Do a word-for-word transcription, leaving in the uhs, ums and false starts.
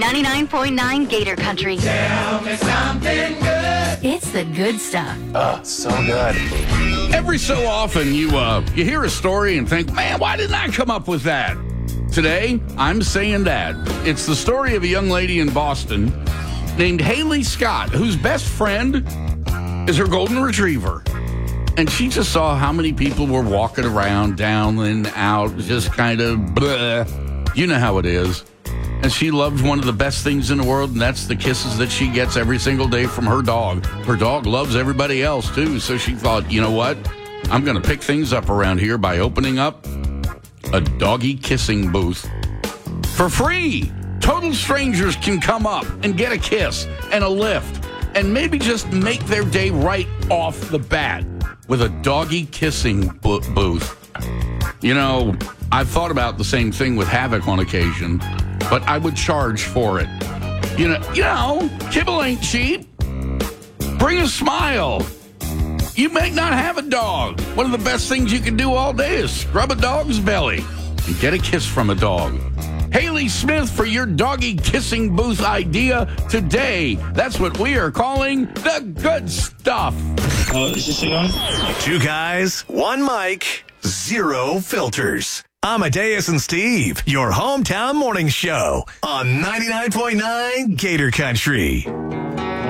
ninety-nine point nine Gator Country. Tell me something good. It's the good stuff. Oh, so good. Every so often, you uh, you hear a story and think, man, why didn't I come up with that? Today, I'm saying that. It's the story of a young lady in Boston named Haley Scott, whose best friend is her golden retriever. And she just saw how many people were walking around, down and out, just kind of bleh. You know how it is. And she loved one of the best things in the world, and that's the kisses that she gets every single day from her dog. Her dog loves everybody else, too. So she thought, you know what? I'm going to pick things up around here by opening up a doggy kissing booth. For free! Total strangers can come up and get a kiss and a lift and maybe just make their day right off the bat with a doggy kissing bo- booth. You know, I've thought about the same thing with Havoc on occasion, but I would charge for it. You know, you know, kibble ain't cheap. Bring a smile. You may not have a dog. One of the best things you can do all day is scrub a dog's belly and get a kiss from a dog. Haley Smith for your doggy kissing booth idea today. That's what we are calling the good stuff. Oh, is this thing on? Two guys, one mic, zero filters. Amadeus and Steve, your hometown morning show on ninety-nine point nine Gator Country.